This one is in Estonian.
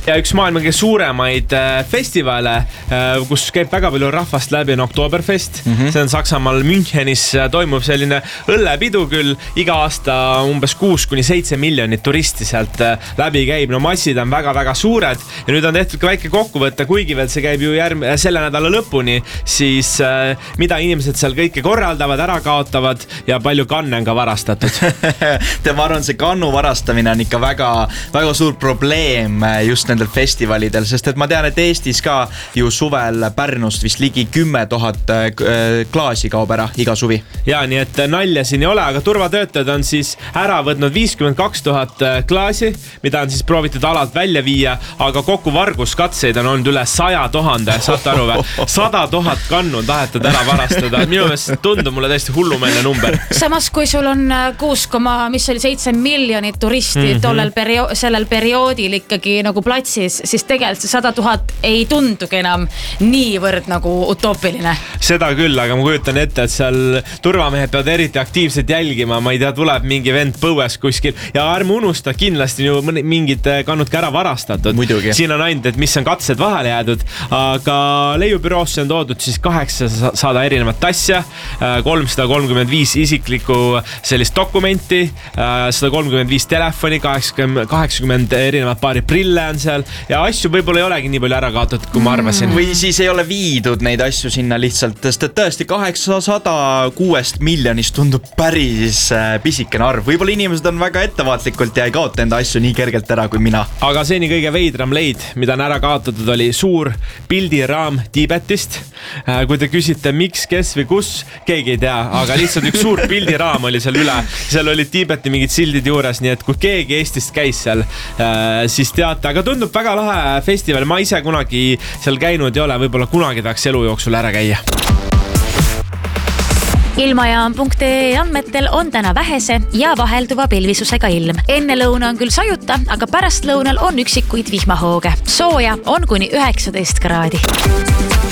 Ja üks maailma kõige suuremaid festivale, kus käib väga palju rahvast läbi, on Oktoberfest. See on Saksamaal Münchenis toimub selline õllepidu küll. Iga aasta umbes 6-7 miljonit turisti sealt läbi käib. No massid on väga-väga suured ja nüüd on tehtud ka väike kokkuvõte, kuigi veel see käib ju selle nädala lõpuni, siis mida inimesed seal kõike korraldavad, ära kaotavad ja palju kanne on ka varastatud. Ma arvan, see kannu varastamine on ikka väga, väga suur probleem just nendel festivalidel, sest et ma tean, et Eestis ka ju suvel Pärnust vist ligi 10 000 klaasi kaob ära iga suvi. Ja nii, et nalja siin ei ole, aga turvatöötajad on siis ära võtnud 52 000 klaasi, mida on siis proovitud alalt välja viia, aga kokku varguskatseid on olnud üle 100 000, saate aru või? 100 000 kannu on tahetud ära varastada. Minu meelest tundub mulle täiesti hullumeelne number. Samas, kui sul on 6,7 miljonit turisti sellel perioodil ikkagi nagu platsis, siis tegelikult see 100 000 ei tundugi enam niivõrd nagu utoopiline. Seda küll, aga ma kujutan ette, et seal turvamehed peavad eriti aktiivselt jälgima. Ma ei tea, tuleb mingi vend põues kuskil ja ärme unusta, kindlasti ju mingid kannud ka ära varastatud. Muidugi. Siin on ainult, et mis on katsed vahele jäädud, aga leiubüroosse on toodud siis 800 erinevat asja, 335 isiklikku sellist dokumenti, 135 telefoni, 80 erinevat paari prille on seal ja asju võib-olla ei olegi nii palju ära kaotatud, kui ma arvasin. Või siis ei ole viidud neid asju sinna lihtsalt, sest et tõesti 806 miljonist tundub päris pisikene arv. Võib-olla inimesed on väga ettevaatlikult ja ei kaota enda asju nii kergelt ära kui mina. Aga seni kõige veidram leid, mida on ära kaotatud, oli suur pildiraam Tiibetist. Kui te küsite, miks, kes või kus, keegi ei tea, aga lihtsalt üks suur pildiraam oli seal üle. Seal olid Tiibeti mingid sildid juures, nii et kui keegi Eestist käis seal, siis teate, aga tundub väga lahe festival. Ma ise kunagi seal käinud ei ole, võib-olla kunagi tahaks elu jooksul ära käia. Ilmajaam.ee andmetel on täna vähese ja vahelduva pilvisusega ilm. Enne lõuna on küll sajuta, aga pärast lõunal on üksikuid vihmahooge. Sooja on kuni 19 kraadi.